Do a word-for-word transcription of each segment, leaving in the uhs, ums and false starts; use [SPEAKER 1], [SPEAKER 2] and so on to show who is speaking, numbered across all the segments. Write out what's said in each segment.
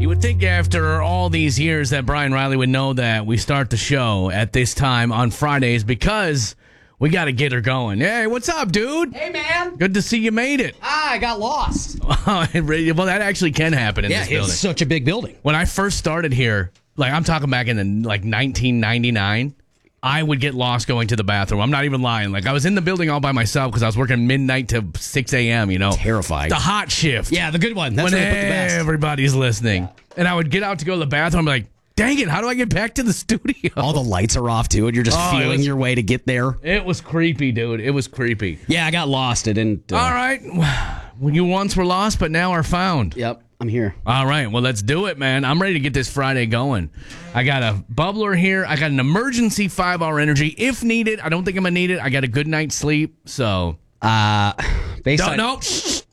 [SPEAKER 1] You would think after all these years that Brian Riley would know that we start the show at this time on Fridays because we got to get her going. Hey, what's up, dude?
[SPEAKER 2] Hey, man.
[SPEAKER 1] Good to see you made it.
[SPEAKER 2] Ah, I got lost.
[SPEAKER 1] Well, that actually can happen in
[SPEAKER 2] yeah,
[SPEAKER 1] this building.
[SPEAKER 2] it's such a big building.
[SPEAKER 1] When I first started here, like I'm talking back in the, like nineteen ninety-nine, I would get lost going to the bathroom. I'm not even lying. Like I was in the building all by myself because I was working midnight to six a.m., you know.
[SPEAKER 2] Terrifying.
[SPEAKER 1] The hot shift.
[SPEAKER 2] Yeah, the good one. That's
[SPEAKER 1] when
[SPEAKER 2] where they put the best.
[SPEAKER 1] everybody's listening.
[SPEAKER 2] Yeah.
[SPEAKER 1] And I would get out to go to the bathroom, I'm like, dang it, how do I get back to the studio?
[SPEAKER 2] All the lights are off, too, and you're just
[SPEAKER 1] Oh, it
[SPEAKER 2] feeling
[SPEAKER 1] was-
[SPEAKER 2] your way to get there.
[SPEAKER 1] It was creepy, dude. It was creepy.
[SPEAKER 2] Yeah, I got lost. I didn't. Uh,
[SPEAKER 1] All right. Well, you once were lost, but now are found.
[SPEAKER 2] Yep, I'm here.
[SPEAKER 1] All right. Well, let's do it, man. I'm ready to get this Friday going. I got a bubbler here. I got an emergency five-hour energy if needed. I don't think I'm going to need it. I got a good night's sleep, so.
[SPEAKER 2] Uh, based
[SPEAKER 1] No,
[SPEAKER 2] on.
[SPEAKER 1] no.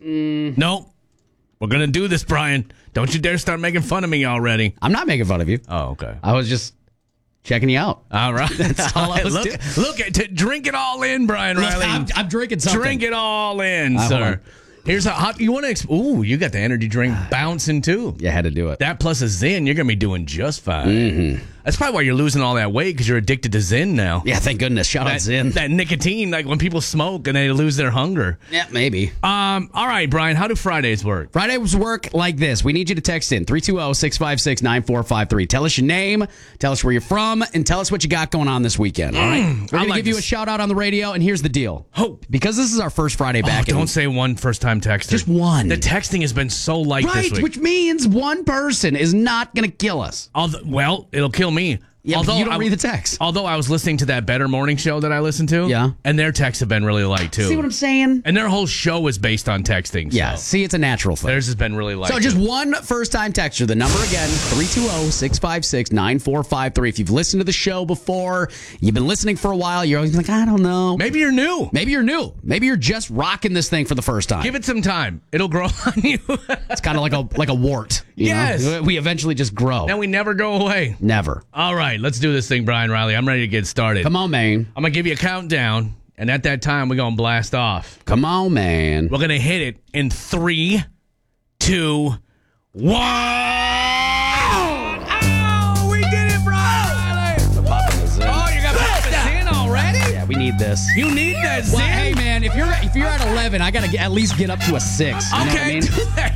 [SPEAKER 1] Mm. No. We're going to do this, Brian. Don't you dare start making fun of me already.
[SPEAKER 2] I'm not making fun of you.
[SPEAKER 1] Oh, okay.
[SPEAKER 2] I was just checking you out.
[SPEAKER 1] All right.
[SPEAKER 2] That's all I was
[SPEAKER 1] look,
[SPEAKER 2] doing.
[SPEAKER 1] look at t- drink it all in, Brian
[SPEAKER 2] Look,
[SPEAKER 1] Riley.
[SPEAKER 2] I'm, I'm drinking something.
[SPEAKER 1] Drink it all in,
[SPEAKER 2] Uh, hold
[SPEAKER 1] sir.
[SPEAKER 2] on.
[SPEAKER 1] Here's a hot. You want to? Exp- Ooh, you got the energy drink bouncing too.
[SPEAKER 2] You had to do it.
[SPEAKER 1] That plus a Zyn, you're gonna be doing just fine.
[SPEAKER 2] Mm-hmm.
[SPEAKER 1] That's probably why you're losing all that weight because you're addicted to Zyn now.
[SPEAKER 2] Yeah, thank goodness. Shout out
[SPEAKER 1] That,
[SPEAKER 2] Zin.
[SPEAKER 1] that nicotine, like when people smoke and they lose their hunger.
[SPEAKER 2] Yeah, maybe.
[SPEAKER 1] Um. All right, Brian. How do Fridays work?
[SPEAKER 2] Fridays work like this. We need you to text in three two zero, six five six, nine four five three. Tell us your name, tell us where you're from, and tell us what you got going on this weekend. All right? We're going
[SPEAKER 1] I
[SPEAKER 2] to
[SPEAKER 1] like
[SPEAKER 2] give you
[SPEAKER 1] this.
[SPEAKER 2] a shout out on the radio, and here's the deal.
[SPEAKER 1] Oh.
[SPEAKER 2] Because this is our first Friday back.
[SPEAKER 1] Oh,
[SPEAKER 2] in-
[SPEAKER 1] don't say one first time texter.
[SPEAKER 2] Just one.
[SPEAKER 1] The texting has been so light this
[SPEAKER 2] Right,
[SPEAKER 1] week.
[SPEAKER 2] which means one person is not going to kill us.
[SPEAKER 1] Although, well, it'll kill me.
[SPEAKER 2] Yeah, but you don't
[SPEAKER 1] I-
[SPEAKER 2] read the text.
[SPEAKER 1] Although I was listening to that Better Morning Show that I listened to.
[SPEAKER 2] Yeah.
[SPEAKER 1] And their texts have been really light too.
[SPEAKER 2] See what I'm saying?
[SPEAKER 1] And their whole show is based on texting.
[SPEAKER 2] Yeah,
[SPEAKER 1] So.
[SPEAKER 2] see, it's a natural thing.
[SPEAKER 1] Theirs has been really light.
[SPEAKER 2] So just
[SPEAKER 1] too.
[SPEAKER 2] one first-time texture. The number again, three two zero, six five six, nine four five three. If you've listened to the show before, you've been listening for a while, you're always like, I don't know.
[SPEAKER 1] Maybe you're new.
[SPEAKER 2] Maybe you're new. Maybe you're just rocking this thing for the first time.
[SPEAKER 1] Give it some time. It'll grow on you.
[SPEAKER 2] It's kind of like a like a wart. you
[SPEAKER 1] Yes.
[SPEAKER 2] know? We eventually just grow.
[SPEAKER 1] Then we never go away.
[SPEAKER 2] Never.
[SPEAKER 1] All right, let's do this thing, Brian Riley. I'm ready to get started.
[SPEAKER 2] Come on, man.
[SPEAKER 1] I'm going to give you a countdown, and at that time, we're going to blast off.
[SPEAKER 2] Come on, man.
[SPEAKER 1] We're going to hit it in three, two, one. Oh, we did it, Brian Riley. Oh, you got Papa Zin already?
[SPEAKER 2] Yeah, we need this.
[SPEAKER 1] You need that Zin?
[SPEAKER 2] Well, hey, man, if you're if you're at eleven, I got to at least get up to a six. You know what I
[SPEAKER 1] Okay,
[SPEAKER 2] mean?
[SPEAKER 1] do that.